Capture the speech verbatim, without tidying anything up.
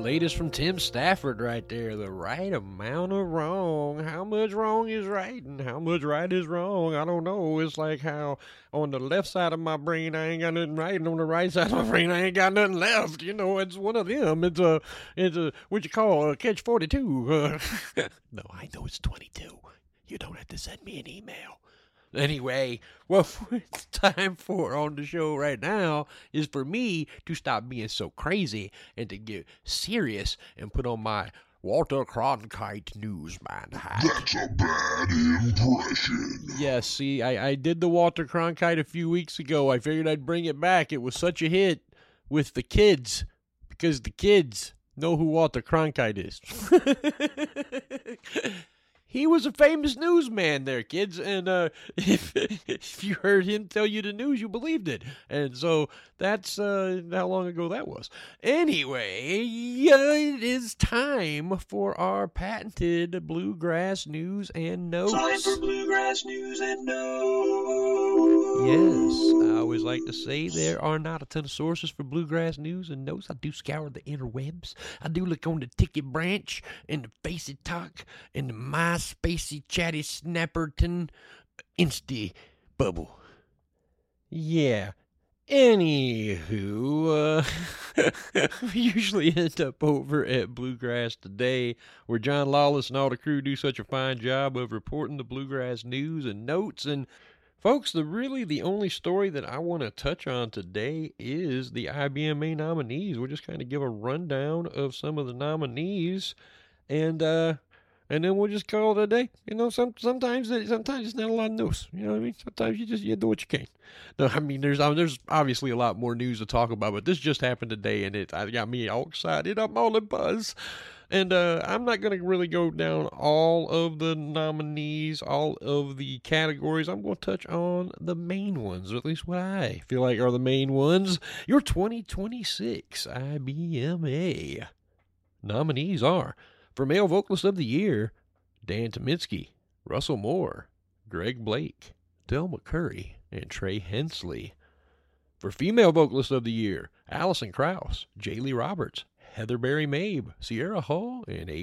latest from Tim Stafford right there. The right amount of wrong. How much wrong is right and how much right is wrong? I don't know. It's like how on the left side of my brain I ain't got nothing right, and on the right side of my brain I ain't got nothing left. You know, it's one of them. It's a, it's a, what you call a catch forty-two. Uh, no, I know it's twenty-two. You don't have to send me an email. Anyway, what it's time for on the show right now is for me to stop being so crazy and to get serious and put on my Walter Cronkite newsman hat. That's a bad impression. Yes, see, I, I did the Walter Cronkite a few weeks ago. I figured I'd bring it back. It was such a hit with the kids because the kids know who Walter Cronkite is. He was a famous newsman there, kids, and uh, if, if you heard him tell you the news, you believed it. And so that's uh, how long ago that was. Anyway, uh, it is time for our patented Bluegrass News and Notes. Time for Bluegrass News and Notes. Yes, I always like to say there are not a ton of sources for Bluegrass News and Notes. I do scour the interwebs. I do look on the Ticket Branch and the Facey Talk and the MySpacey Chatty Snapperton Insty Bubble. Yeah. Anywho, uh, we usually end up over at Bluegrass Today, where John Lawless and all the crew do such a fine job of reporting the Bluegrass news and notes. And folks, the really the only story that I want to touch on today is the I B M A nominees. We'll just kind of give a rundown of some of the nominees, and uh, and then we'll just call it a day. You know, some sometimes sometimes it's not a lot of news. You know what I mean? Sometimes you just you do what you can. No, I mean there's um, there's obviously a lot more news to talk about, but this just happened today, and it I got me all excited. I'm all in buzz. And uh, I'm not going to really go down all of the nominees, all of the categories. I'm going to touch on the main ones, or at least what I feel like are the main ones. Your twenty twenty-six I B M A nominees are, for Male Vocalist of the Year, Dan Tyminski, Russell Moore, Greg Blake, Del McCurry, and Trey Hensley. For Female Vocalist of the Year, Alison Krauss, Jaylee Roberts, Heather Berry Mabe, Sierra Hall, and